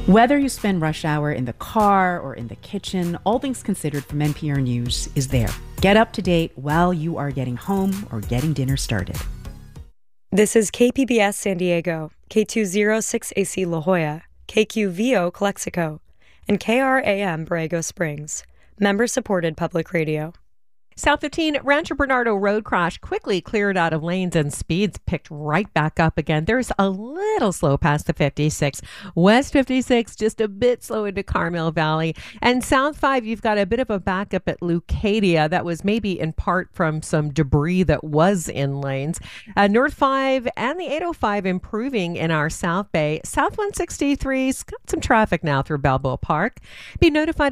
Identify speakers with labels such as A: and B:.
A: Whether you spend rush hour in the car or in the kitchen, All Things Considered from NPR News is there. Get up to date while you are getting home or getting dinner started.
B: This is KPBS San Diego, K206AC La Jolla, KQVO Calexico, and KRAM Borrego Springs. Member-supported public radio.
C: South 15 Rancho Bernardo road crash quickly cleared out of lanes and speeds picked right back up again. There's a little slow past the 56. West 56 just a bit slow into Carmel Valley. And South 5, you've got a bit of a backup at Leucadia. That was maybe in part from some debris that was in lanes. North 5 and the 805 improving in our South Bay. South 163's got some traffic now through Balboa Park. Be notified